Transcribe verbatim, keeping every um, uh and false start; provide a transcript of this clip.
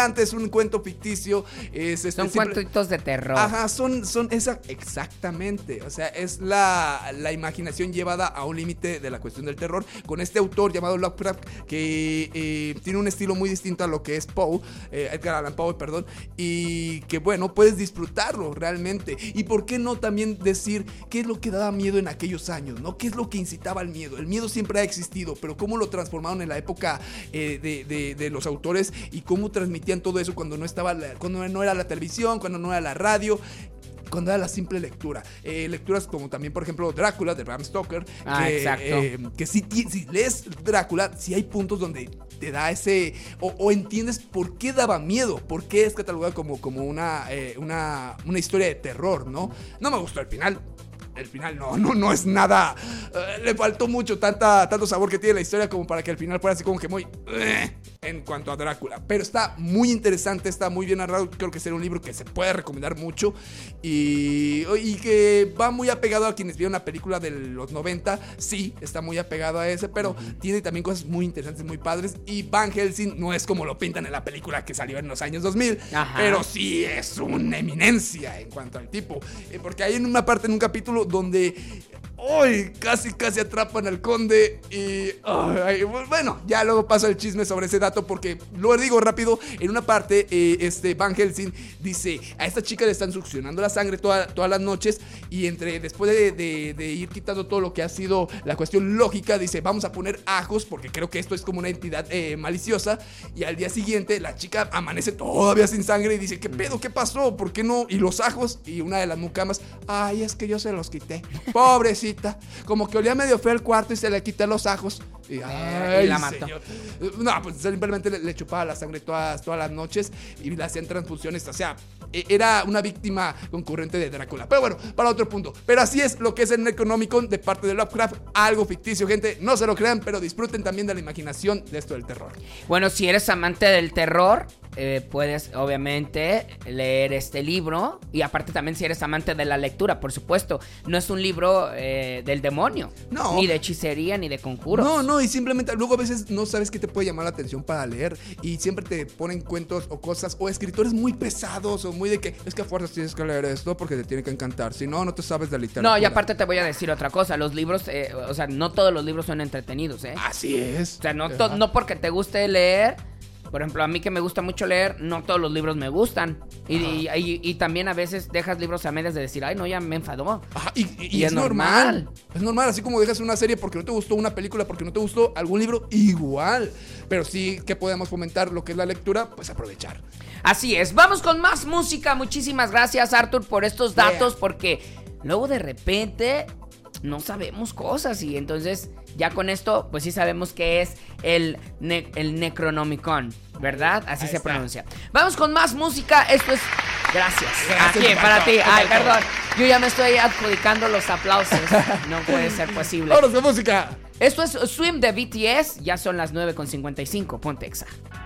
interesante, es un cuento ficticio. Es este, son simple... cuentitos de terror. Ajá, son, son esa, exactamente. O sea, es la, la imaginación llevada a un límite de la cuestión del terror. Con este autor llamado Lovecraft, que eh, tiene un estilo muy distinto a lo que es Poe, eh, Edgar Allan Poe, perdón. Y que bueno, puedes disfrutarlo realmente. Y por qué no también decir qué es lo que daba miedo en aquellos años, ¿no? ¿Qué es lo que incitaba al miedo? El miedo siempre ha existido, pero cómo lo transformaron en la época eh, de, de, de los autores y cómo transmitían todo eso cuando no estaba, la, cuando no era la televisión, cuando no era la radio, cuando era la simple lectura. Eh, lecturas como también, por ejemplo, Drácula de Bram Stoker. Ah, que, exacto. Eh, que si, si lees Drácula, si hay puntos donde te da ese... O, o entiendes por qué daba miedo, por qué es catalogada como, como una, eh, una, una historia de terror, ¿no? No me gustó el final. El final no, no, no es nada. Uh, le faltó mucho, tanta, tanto sabor que tiene la historia como para que al final fuera así como que muy... Uh, en cuanto a Drácula. Pero está muy interesante, está muy bien narrado. Creo que será un libro que se puede recomendar mucho. Y, y que va muy apegado a quienes vieron la película de los noventa. Sí, está muy apegado a ese, pero uh-huh. tiene también cosas muy interesantes, muy padres. Y Van Helsing no es como lo pintan en la película que salió en los años dos mil. Ajá. Pero sí es una eminencia en cuanto al tipo. Eh, porque hay en una parte, en un capítulo donde ¡ay! Casi, casi atrapan al conde. Y ay, bueno, ya luego paso el chisme sobre ese dato, porque lo digo rápido. En una parte, eh, este Van Helsing dice: a esta chica le están succionando la sangre toda, todas las noches. Y entre después de, de, de ir quitando todo lo que ha sido la cuestión lógica, dice: vamos a poner ajos, porque creo que esto es como una entidad eh, maliciosa. Y al día siguiente la chica amanece todavía sin sangre y dice: ¿qué pedo? ¿Qué pasó? ¿Por qué no? Y los ajos. Y una de las mucamas: ay, es que yo se los quité. Pobrecita. Como que olía medio feo el cuarto y se le quité los ajos. Y, ay, y la mató. Señor. No, pues simplemente le, le chupaba la sangre todas, todas las noches y le hacían transfusiones. O sea, era una víctima concurrente de Drácula. Pero bueno, para otro punto. Pero así es lo que es el Necronomicon de parte de Lovecraft. Algo ficticio, gente. No se lo crean, pero disfruten también de la imaginación de esto del terror. Bueno, si eres amante del terror, eh, puedes obviamente leer este libro. Y aparte también si eres amante de la lectura, por supuesto. No es un libro eh, del demonio. No. Ni de hechicería, ni de conjuros. No, no, y simplemente luego a veces no sabes qué te puede llamar la atención para leer. Y siempre te ponen cuentos o cosas o escritores muy pesados o muy de que es que a fuerzas tienes que leer esto porque te tiene que encantar. Si no, no te sabes de literatura. No, y aparte te voy a decir otra cosa. Los libros, eh, o sea, no todos los libros son entretenidos, ¿eh? Así es. O sea, no, to- no porque te guste leer. Por ejemplo, a mí que me gusta mucho leer, no todos los libros me gustan. Y, y, y, y también a veces dejas libros a medias de decir, ay, no, ya me enfadó. Ajá, y, y, y es, es normal. normal. Es normal, así como dejas una serie porque no te gustó, una película porque no te gustó, algún libro igual. Pero sí que podemos fomentar lo que es la lectura, pues aprovechar. Así es, vamos con más música. Muchísimas gracias, Arthur, por estos datos, yeah. porque luego de repente no sabemos cosas y entonces ya con esto pues sí sabemos que es el, ne- el Necronomicon, ¿verdad? Así Ahí se está. pronuncia. Vamos con más música. Esto es... Gracias. Gracias. Aquí, para ti. Ay, perdón. Yo ya me estoy adjudicando los aplausos. No puede ser posible. ¡Vámonos con música! Esto es Swim de B T S. Ya son las nueve con cincuenta y cinco. Ponte Exa.